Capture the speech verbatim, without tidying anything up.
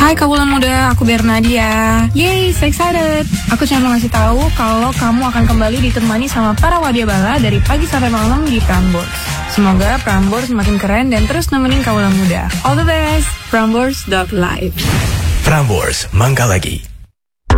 Hai Kawulan Muda, aku Bernadia. Yeay, so excited. Aku cuma mau ngasih tahu kalau kamu akan kembali ditemani sama para wadyabala dari pagi sampai malam di Prambors. Semoga Prambors semakin keren dan terus nemenin Kawulan Muda. All the best, Prambors dot live. Prambors, mangga lagi.